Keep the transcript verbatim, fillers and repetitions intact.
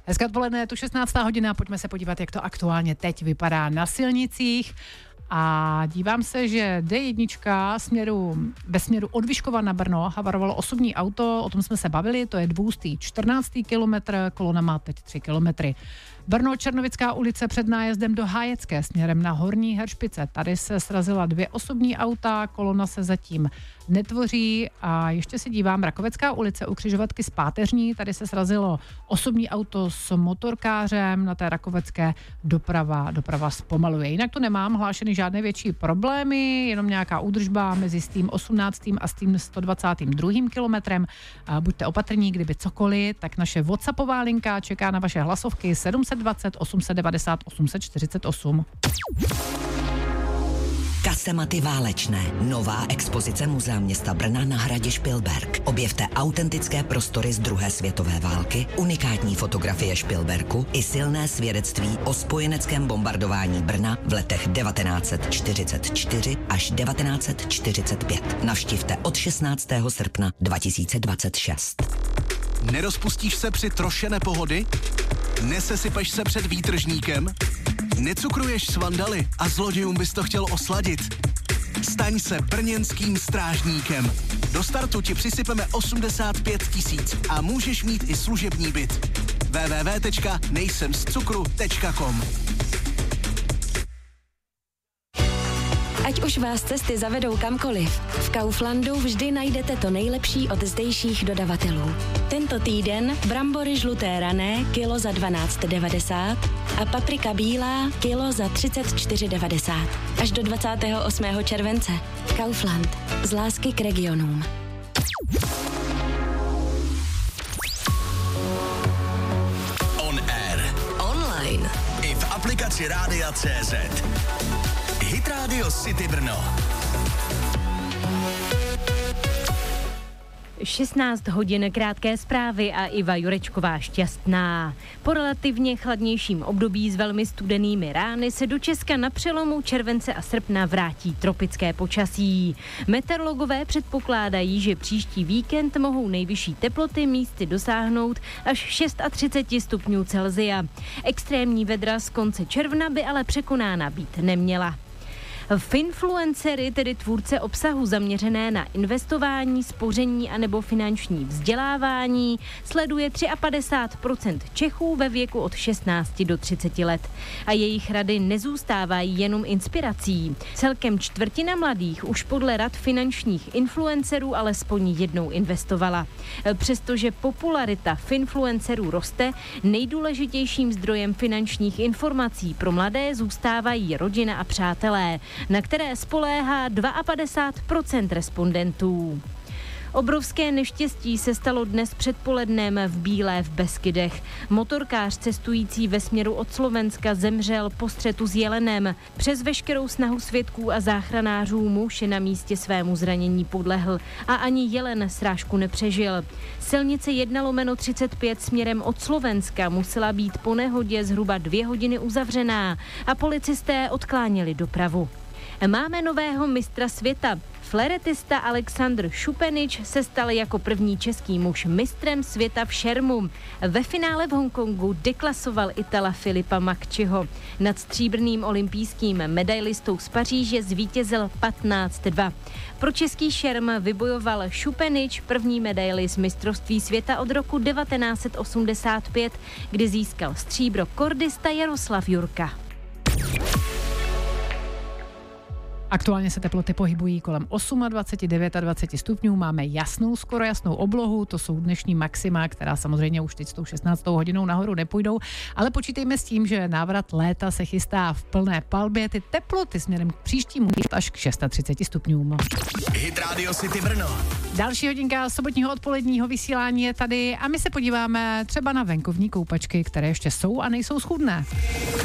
Hezké odpoledne, je tu šestnáctá hodina, pojďme se podívat, jak to aktuálně teď vypadá na silnicích. A dívám se, že D jedna směru, ve směru od Vyškova na Brno havarovalo osobní auto, o tom jsme se bavili, to je dvoustý čtrnáctý kilometr, kolona má teď tři kilometry. Brno, Černovická ulice před nájezdem do Hájecké směrem na Horní Heršpice. Tady se srazila dvě osobní auta, kolona se zatím netvoří a ještě se dívám, Rakovecká ulice u křižovatky z Páteřní, tady se srazilo osobní auto s motorkářem, na té Rakovecké doprava, doprava zpomaluje. Jinak tu nemám hlášeny žádné větší problémy, jenom nějaká údržba mezi s tím osmnáctým a s tím sto dvacátým druhým kilometrem. A buďte opatrní, kdyby cokoliv, tak naše WhatsAppová linka čeká na vaše hlasovky sedm set dvacet, osm set devadesát, osm set čtyřicet osm. Kasematy válečné. Nová expozice Muzea města Brna na hradě Špilberk. Objevte autentické prostory z druhé světové války, unikátní fotografie Špilberku i silné svědectví o spojeneckém bombardování Brna v letech devatenáct set čtyřicet čtyři až devatenáct set čtyřicet pět. Navštivte od šestnáctého srpna dva tisíce dvacet šest. Nerozpustíš se při troše pohody? Nesesypeš se před výtržníkem? Necukruješ s vandaly a zlodějům bys to chtěl osladit? Staň se brněnským strážníkem. Do startu ti přisypeme osmdesát pět tisíc a můžeš mít i služební byt. w w w tečka nejsem z cukru tečka com. Ať už vás cesty zavedou kamkoliv, v Kauflandu vždy najdete to nejlepší od zdejších dodavatelů. Tento týden brambory žluté rané kilo za dvanáct devadesát a paprika bílá kilo za třicet čtyři devadesát. Až do dvacátého osmého července. Kaufland. Z lásky k regionům. On air. Online. I v aplikaci Rádia C Z. Hit Radio City Brno. šestnáct hodin krátké zprávy a Iva Jurečková šťastná. Po relativně chladnějším období s velmi studenými rány se do Česka na přelomu července a srpna vrátí tropické počasí. Meteorologové předpokládají, že příští víkend mohou nejvyšší teploty místy dosáhnout až třicet šest stupňů Celsia. Extrémní vedra z konce června by ale překonána být neměla. Finfluencery, tedy tvůrce obsahu zaměřené na investování, spoření anebo finanční vzdělávání, sleduje padesát tři procent Čechů ve věku od šestnácti do třiceti let. A jejich rady nezůstávají jenom inspirací. Celkem čtvrtina mladých už podle rad finančních influencerů alespoň jednou investovala. Přestože popularita finfluencerů roste, nejdůležitějším zdrojem finančních informací pro mladé zůstávají rodina a přátelé, na které spoléhá padesát dva procent respondentů. Obrovské neštěstí se stalo dnes předpolednem v Bílé v Beskydech. Motorkář cestující ve směru od Slovenska zemřel po střetu s jelenem. Přes veškerou snahu svědků a záchranářů muž na místě svému zranění podlehl a ani jelen srážku nepřežil. Silnice jedna lomeno třicet pět směrem od Slovenska musela být po nehodě zhruba dvě hodiny uzavřená a policisté odkláněli dopravu. Máme nového mistra světa. Fléretista Alexandr Šupenič se stal jako první český muž mistrem světa v šermu. Ve finále v Hongkongu deklasoval Itala Filipa Makčiho. Nad stříbrným olympijským medailistou z Paříže zvítězil patnáct dva. Pro český šerm vybojoval Šupenič první medaili z mistrovství světa od roku devatenáct set osmdesát pět, kdy získal stříbro kordista Jaroslav Jurka. Aktuálně se teploty pohybují kolem dvacet osm, dvacet devět stupňů, máme jasnou, skoro jasnou oblohu, to jsou dnešní maxima, která samozřejmě už teď s tou šestnáctou hodinou nahoru nepůjdou, ale počítejme s tím, že návrat léta se chystá v plné palbě, ty teploty směrem k příštímu až k třiceti šesti stupňům. Hit Radio City Brno. Další hodinka sobotního odpoledního vysílání je tady a my se podíváme třeba na venkovní koupačky, které ještě jsou a nejsou schůdné.